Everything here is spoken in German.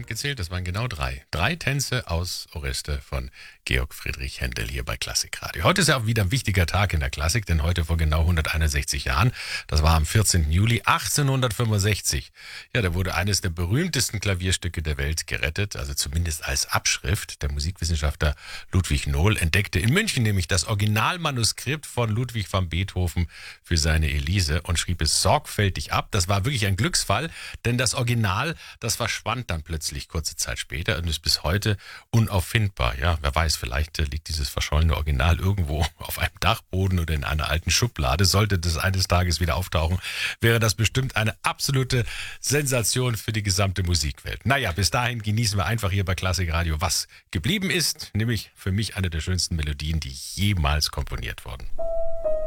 mitgezählt, das waren genau drei. Drei Tänze aus Oreste von Georg Friedrich Händel hier bei Klassikradio. Heute ist ja auch wieder ein wichtiger Tag in der Klassik, denn heute vor genau 161 Jahren, das war am 14. Juli 1865, ja, da wurde eines der berühmtesten Klavierstücke der Welt gerettet, also zumindest als Abschrift. Der Musikwissenschaftler Ludwig Nohl entdeckte in München nämlich das Originalmanuskript von Ludwig van Beethoven für seine Elise und schrieb es sorgfältig ab. Das war wirklich ein Glücksfall, denn das Original, das verschwand dann plötzlich kurze Zeit später und ist bis heute unauffindbar. Ja, wer weiß, vielleicht liegt dieses verschollene Original irgendwo auf einem Dachboden oder in einer alten Schublade. Sollte das eines Tages wieder auftauchen, wäre das bestimmt eine absolute Sensation für die gesamte Musikwelt. Naja, bis dahin genießen wir einfach hier bei Klassikradio, was geblieben ist, nämlich für mich eine der schönsten Melodien, die jemals komponiert wurden.